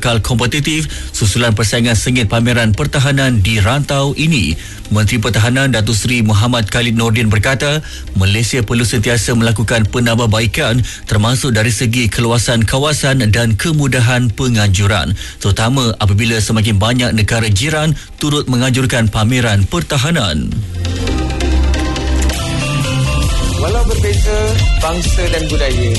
kompetitif susulan persaingan sengit pameran pertahanan di rantau ini. Menteri Pertahanan Datuk Seri Muhammad Khalid Nordin berkata, Malaysia perlu sentiasa melakukan penambahbaikan termasuk dari segi keluasan kawasan dan kemudahan penganjuran, terutama apabila semakin banyak negara jiran turut menganjurkan pameran pertahanan. Walau berbeza bangsa dan budaya,